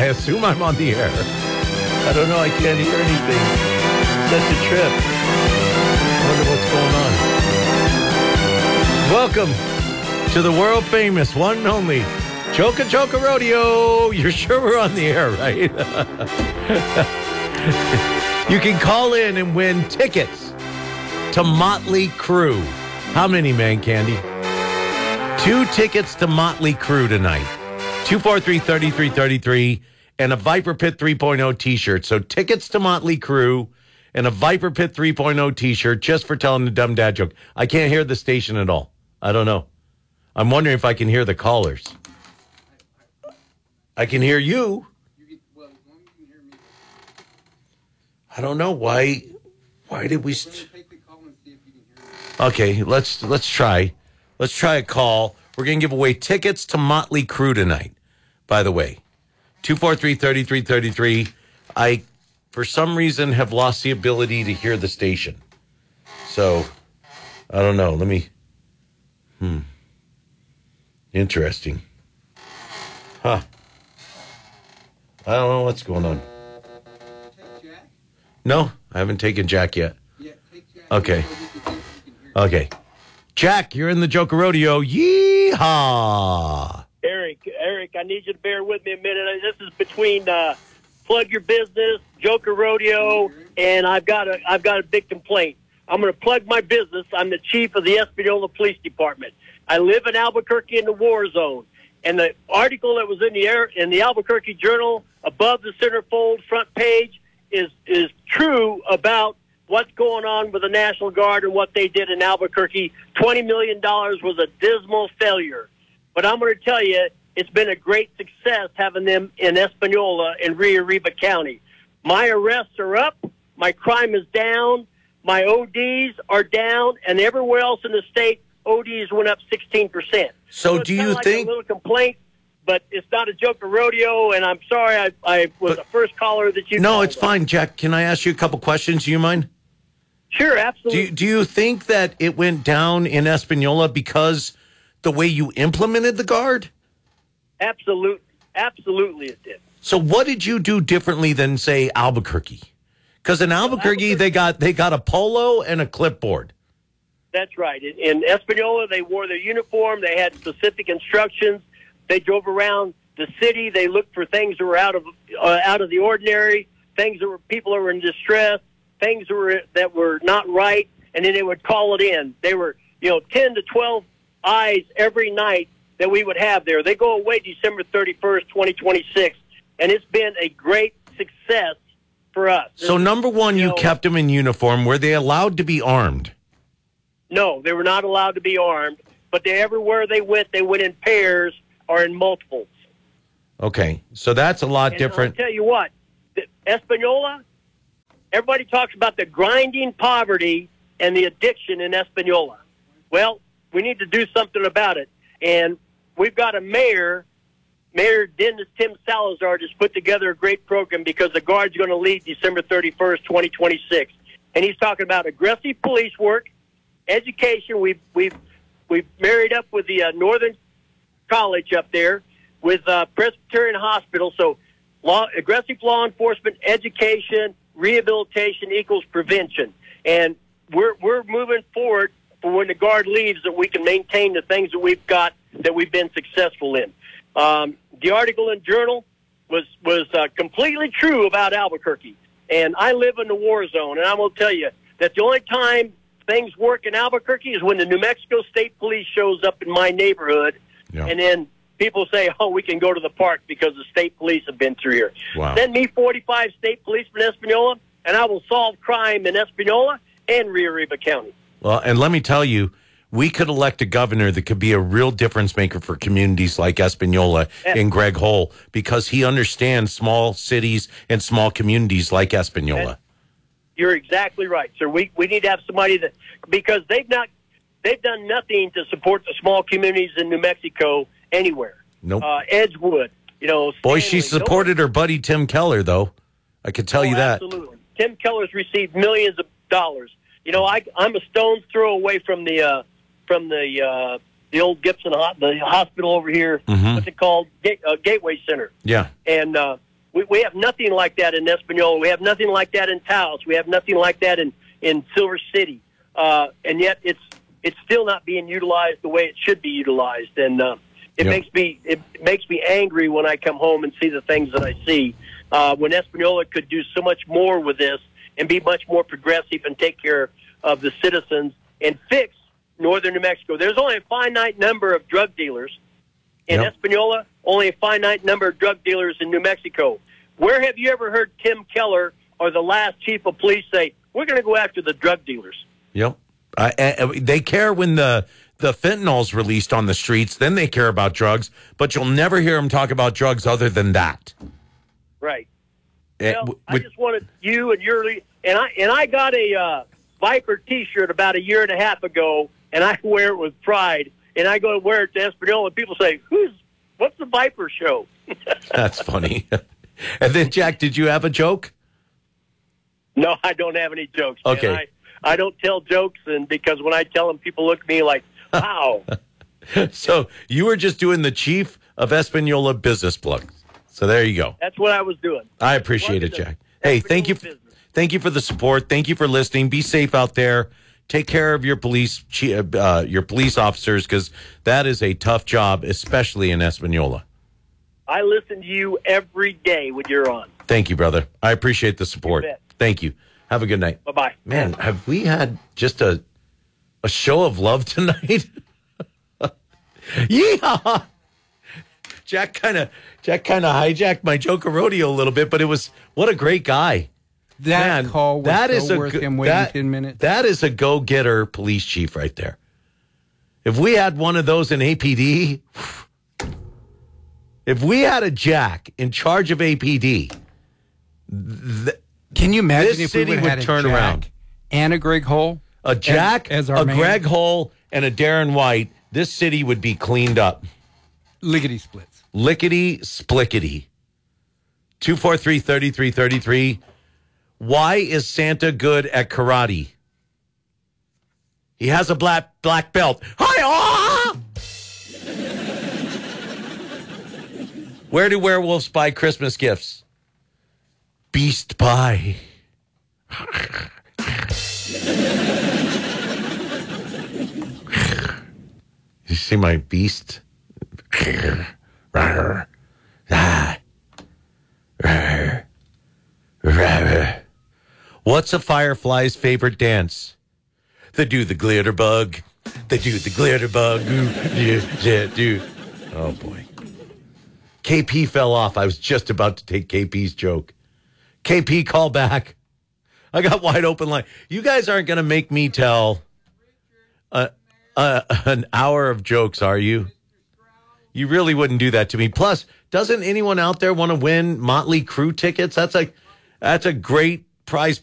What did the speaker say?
assume I'm on the air. I don't know. I can't hear anything. Such a trip. I wonder what's going on. Welcome to the world famous one and only Choka Rodeo. You're sure we're on the air, right? You can call in and win tickets to Motley Crue. How many, man, Candy? 2 tickets to Motley Crue tonight. 243-3333 and a Viper Pit 3.0 t-shirt. So tickets to Motley Crue and a Viper Pit 3.0 t-shirt just for telling the dumb dad joke. I can't hear the station at all. I don't know. I'm wondering if I can hear the callers. I can hear you. I don't know why. Why did we? Okay, let's try. Let's try a call. We're gonna give away tickets to Motley Crue tonight. By the way, 243-3333. I, for some reason, have lost the ability to hear the station. So, I don't know. Let me. Interesting. Huh. I don't know what's going on. No, I haven't taken Jack yet. Okay. Okay. Jack, you're in the Joker Rodeo. Yeehaw! Eric, I need you to bear with me a minute. This is between Plug Your Business, Joker Rodeo, and I've got a big complaint. I'm going to plug my business. I'm the chief of the Espanola Police Department. I live in Albuquerque in the war zone. And the article that was in the Albuquerque Journal above the centerfold front page is true about what's going on with the National Guard and what they did in Albuquerque. $20 million was a dismal failure. But I'm going to tell you, it's been a great success having them in Espanola and Rio Arriba County. My arrests are up, my crime is down, my ODs are down, and everywhere else in the state, ODs went up 16%. So do you think... a little complaint, but it's not a Joker Rodeo, and I'm sorry I was the first caller that you... No, it's fine, Jack. Can I ask you a couple questions? Do you mind? Sure, absolutely. Do you think that it went down in Espanola because the way you implemented the Guard? Absolutely it did. So what did you do differently than, say, Albuquerque? Because in Albuquerque, they got a polo and a clipboard. That's right. In Espanola, they wore their uniform. They had specific instructions. They drove around the city. They looked for things that were out of the ordinary, things that were people that were in distress, things that were not right, and then they would call it in. They were 10 to 12 eyes every night that we would have there. They go away December 31st, 2026, and it's been a great success for us. So number one, you kept them in uniform. Were they allowed to be armed? No, they were not allowed to be armed, but everywhere they went in pairs or in multiples. Okay, so that's a lot different. I'll tell you what, Espanola, everybody talks about the grinding poverty and the addiction in Espanola. Well, we need to do something about it, and we've got a Mayor Dennis Tim Salazar, just put together a great program because the Guard's going to leave December 31st, 2026, and he's talking about aggressive police work, education. We've married up with the Northern College up there with Presbyterian Hospital. So aggressive law enforcement, education, rehabilitation equals prevention. And we're moving forward for when the Guard leaves that we can maintain the things that we've got that we've been successful in. The article in Journal was completely true about Albuquerque. And I live in the war zone, and I'm going to tell you that the only time things work in Albuquerque is when the New Mexico State Police shows up in my neighborhood, and then people say, oh, we can go to the park because the state police have been through here. Wow. Send me 45 state policemen in Espanola, and I will solve crime in Espanola and Rio Arriba County. Well, and let me tell you, we could elect a governor that could be a real difference maker for communities like Espanola and Greg Hole because he understands small cities and small communities like Espanola. You're exactly right, sir. We need to have somebody that, because they've done nothing to support the small communities in New Mexico anywhere. Nope. Edgewood, Boy, she supported her buddy Tim Keller, though. I can tell you that. Absolutely. Tim Keller's received millions of dollars. I'm a stone's throw away from the old Gibson the hospital over here. Mm-hmm. What's it called? Gateway Center. Yeah. And We have nothing like that in Espanola. We have nothing like that in Taos. We have nothing like that in Silver City. And yet it's still not being utilized the way it should be utilized. And it makes me angry when I come home and see the things that I see. When Espanola could do so much more with this and be much more progressive and take care of the citizens and fix northern New Mexico. There's only a finite number of drug dealers in Espanola, only a finite number of drug dealers in New Mexico. Where have you ever heard Tim Keller or the last chief of police say, we're going to go after the drug dealers? Yep. They care when the fentanyl's released on the streets, then they care about drugs, but you'll never hear them talk about drugs other than that. Right. Well, I just wanted you and your and I got a Viper T-shirt about a year and a half ago, and I wear it with pride. And I go to wear it to Espanola, and people say, "What's the Viper show?" That's funny. And then, Jack, did you have a joke? No, I don't have any jokes. Man. Okay. I don't tell jokes, and because when I tell them, people look at me like, "Wow." So you were just doing the chief of Espanola business plug. So there you go. That's what I was doing. I appreciate it, Jack. Hey, thank you. Thank you for the support. Thank you for listening. Be safe out there. Take care of your police officers, because that is a tough job, especially in Espanola. I listen to you every day when you're on. Thank you, brother. I appreciate the support. Thank you. Have a good night. Bye-bye. Man, have we had just a show of love tonight? Yeah. Jack kind of hijacked my Joker rodeo a little bit, but what a great guy. That call was worth him waiting 10 minutes. That is a go-getter police chief right there. If we had one of those in APD, if we had a Jack in charge of APD, can you imagine this if city we would turn around? And a Greg Hull? A Jack, as our a mayor? Greg Hull, and a Darren White, this city would be cleaned up. Lickety splits. Lickety splickety. 243-3333. Why is Santa good at karate? He has a black belt. Hi-ah! Where do werewolves buy Christmas gifts? Beast Pie. You see my beast? What's a firefly's favorite dance? They do the glitter bug. They do the glitter bug. Do. Oh, boy. KP fell off. I was just about to take KP's joke. KP, call back. I got wide open line. You guys aren't going to make me tell an hour of jokes, are you? You really wouldn't do that to me. Plus, doesn't anyone out there want to win Motley Crue tickets? That's a great prize